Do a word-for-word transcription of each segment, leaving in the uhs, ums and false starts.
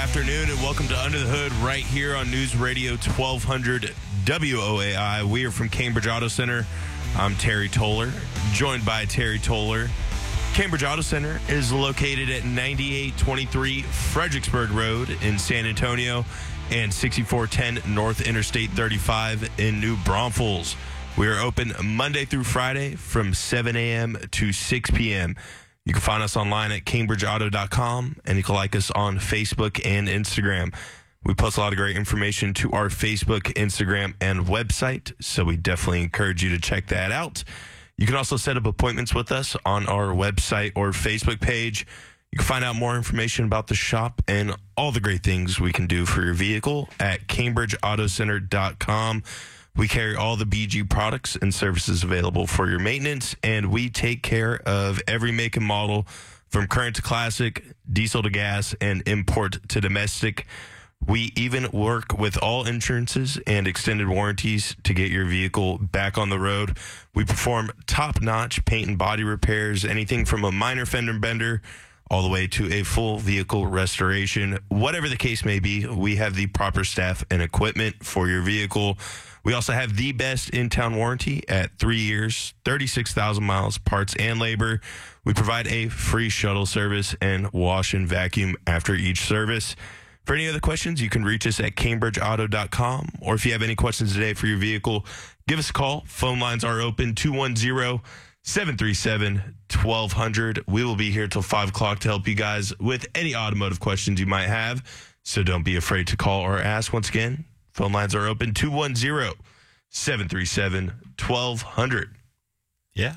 afternoon, and welcome to Under the Hood right here on News Radio twelve hundred W O A I. We are from Cambridge Auto Center. I'm Terry Toller, joined by Terry Toller. Cambridge Auto Center is located at ninety-eight twenty-three Fredericksburg Road in San Antonio and sixty-four ten North Interstate thirty-five in New Braunfels. We are open Monday through Friday from seven a.m. to six p.m. You can find us online at cambridge auto dot com, and you can like us on Facebook and Instagram. We post a lot of great information to our Facebook, Instagram, and website, so we definitely encourage you to check that out. You can also set up appointments with us on our website or Facebook page. You can find out more information about the shop and all the great things we can do for your vehicle at cambridge auto center dot com. We carry all the B G products and services available for your maintenance, and we take care of every make and model from current to classic, diesel to gas, and import to domestic. We even work with all insurances and extended warranties to get your vehicle back on the road. We perform top-notch paint and body repairs, anything from a minor fender bender all the way to a full vehicle restoration. Whatever the case may be, we have the proper staff and equipment for your vehicle. We also have the best in-town warranty at three years, thirty-six thousand miles, parts and labor. We provide a free shuttle service and wash and vacuum after each service. For any other questions, you can reach us at cambridge auto dot com. Or if you have any questions today for your vehicle, give us a call. Phone lines are open, two one zero, seven three seven, one two zero zero. We will be here till five o'clock to help you guys with any automotive questions you might have. So don't be afraid to call or ask. Once again, phone lines are open, two one zero, seven three seven, one two zero zero. Yeah.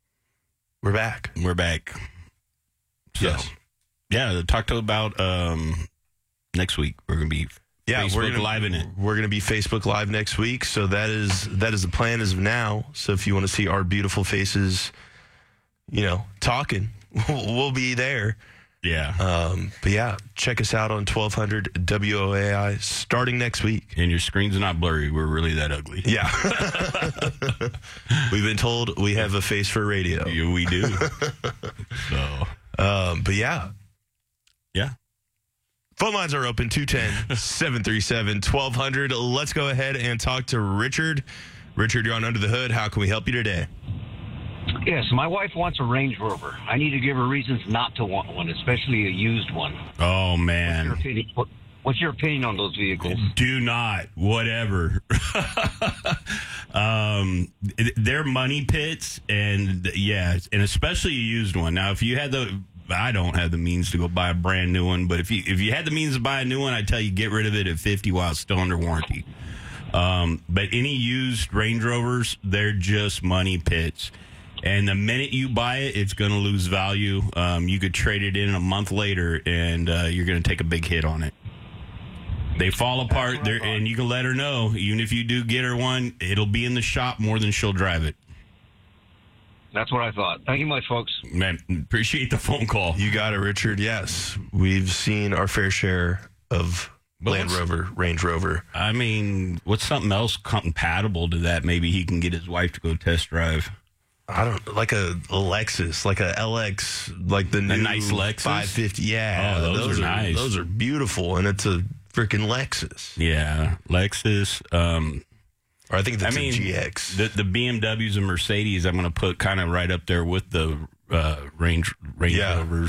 We're back. We're back. So, Yes. yeah, talk to about um, next week. We're going to be Yeah, Facebook we're gonna, Live in it. We're going to be Facebook Live next week, so that is that is the plan as of now. So if you want to see our beautiful faces, you know, talking, we'll be there. Yeah. Um, but yeah, check us out on twelve hundred W O A I starting next week. And your screen's not blurry. We're really that ugly. Yeah. We've been told we have a face for radio. Yeah, we do. So, Um, but yeah, yeah. phone lines are open, two one zero, seven three seven, one two zero zero. Let's go ahead and talk to Richard. Richard, you're on Under the Hood. How can we help you today? Yes, my wife wants a Range Rover. I need to give her reasons not to want one, especially a used one. Oh, What's your man. opinion, what, what's your opinion on those vehicles? Do not. Whatever. um, they're money pits, and yeah, and especially a used one. Now, if you had the... I don't have the means to go buy a brand new one, but if you if you had the means to buy a new one, I tell you, get rid of it at fifty while it's still under warranty. Um, but any used Range Rovers, they're just money pits. And the minute you buy it, it's going to lose value. Um, you could trade it in a month later, and uh, you're going to take a big hit on it. They fall apart, there, and you can let her know. Even if you do get her one, it'll be in the shop more than she'll drive it. That's what I thought. Thank you much, folks. Man, appreciate the phone call. You got it, Richard. Yes, we've seen our fair share of But Land what's- Rover, Range Rover. I mean, what's something else compatible to that? Maybe he can get his wife to go test drive. I don't like a, a Lexus, like a L X, like the new nice Lexus? five fifty. Yeah, Oh, those are nice. Those are beautiful, and it's a freaking Lexus. Yeah, Lexus. Um, Or I think that's I mean, a G X. The, the B M Ws and Mercedes, I'm going to put kind of right up there with the uh, Range Range Yeah. Rovers.